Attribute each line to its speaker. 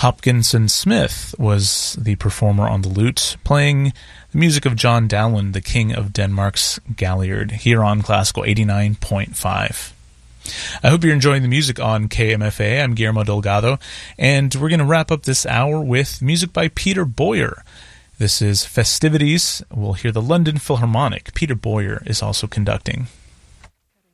Speaker 1: Hopkinson Smith was the performer on the lute, playing the music of John Dowland, the King of Denmark's Galliard, here on Classical 89.5. I hope you're enjoying the music on KMFA. I'm Guillermo Delgado, and we're going to wrap up this hour with music by Peter Boyer. This is Festivities. We'll hear the London Philharmonic. Peter Boyer is also conducting.